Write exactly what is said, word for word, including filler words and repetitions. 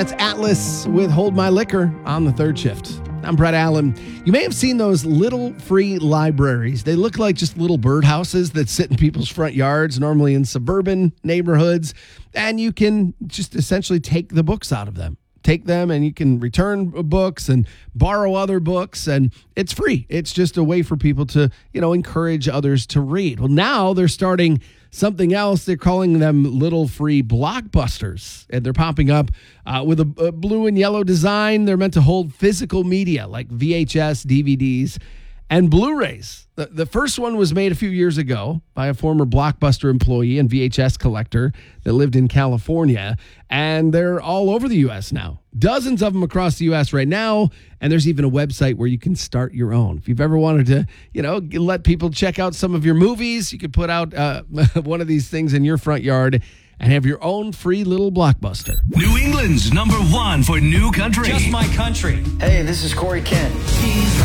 That's Atlas with Hold My Liquor on the third shift. I'm Brett Allen. You may have seen those little free libraries. They look like just little birdhouses that sit in people's front yards, normally in suburban neighborhoods, and you can just essentially take the books out of them. Take them and you can return books and borrow other books, and it's free. It's just a way for people to, you know, encourage others to read. Well, now they're starting something else. They're calling them little free blockbusters, and they're popping up uh, with a, a blue and yellow design. They're meant to hold physical media like V H S, D V Ds, and Blu-rays. The, the first one was made a few years ago by a former Blockbuster employee and V H S collector that lived in California, and they're all over the U S now. Dozens of them across the U S right now, and there's even a website where you can start your own. If you've ever wanted to, you know, let people check out some of your movies, you could put out uh, one of these things in your front yard and have your own free little Blockbuster. New England's number one for new country. Just my country. Hey, this is Corey Kent.